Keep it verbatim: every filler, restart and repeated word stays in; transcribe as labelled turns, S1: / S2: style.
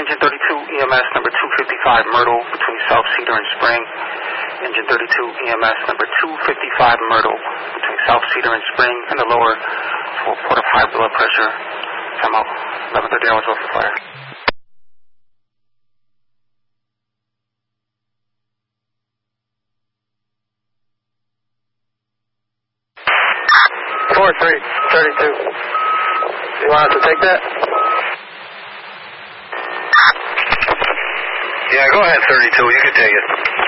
S1: Engine thirty-two E M S number two fifty-five Myrtle between South Cedar and Spring. Engine thirty-two E M S number two fifty-five Myrtle between South Cedar and Spring and the lower for port of high blood pressure. Time out. eleven thirty hours off the fire.
S2: four three thirty-two. You want us to take that?
S3: Yeah, go ahead, thirty-two. You can take it.